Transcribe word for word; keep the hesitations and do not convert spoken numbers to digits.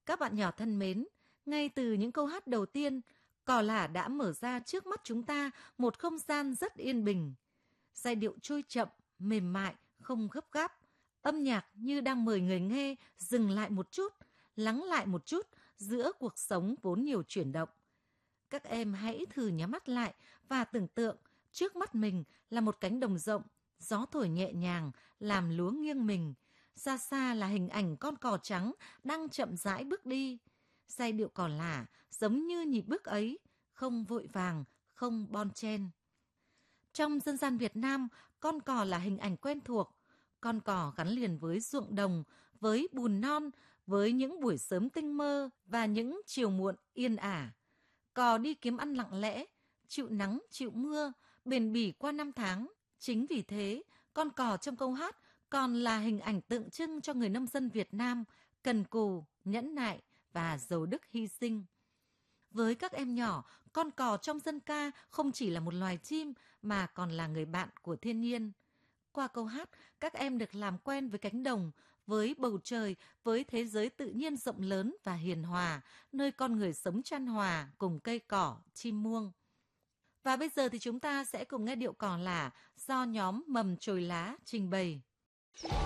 Các bạn nhỏ thân mến, ngay từ những câu hát đầu tiên, Cò Lả đã mở ra trước mắt chúng ta một không gian rất yên bình. Giai điệu trôi chậm, mềm mại, không gấp gáp. Âm nhạc như đang mời người nghe dừng lại một chút, lắng lại một chút giữa cuộc sống vốn nhiều chuyển động. Các em hãy thử nhắm mắt lại và tưởng tượng trước mắt mình là một cánh đồng rộng, gió thổi nhẹ nhàng làm lúa nghiêng mình. Xa xa là hình ảnh con cò trắng đang chậm rãi bước đi. Giai điệu Cò Lả giống như nhịp bước ấy, không vội vàng, không bon chen. Trong dân gian Việt Nam, con cò là hình ảnh quen thuộc. Con cò gắn liền với ruộng đồng, với bùn non, với những buổi sớm tinh mơ và những chiều muộn yên ả. Cò đi kiếm ăn lặng lẽ, chịu nắng, chịu mưa, bền bỉ qua năm tháng. Chính vì thế, con cò trong câu hát còn là hình ảnh tượng trưng cho người nông dân Việt Nam, cần cù, nhẫn nại và giàu đức hy sinh. Với các em nhỏ, con cò trong dân ca không chỉ là một loài chim mà còn là người bạn của thiên nhiên. Qua câu hát, các em được làm quen với cánh đồng, với bầu trời, với thế giới tự nhiên rộng lớn và hiền hòa, nơi con người sống chan hòa cùng cây cỏ, chim muông. Và bây giờ thì chúng ta sẽ cùng nghe điệu Cò Lả do nhóm Mầm Chồi Lá trình bày.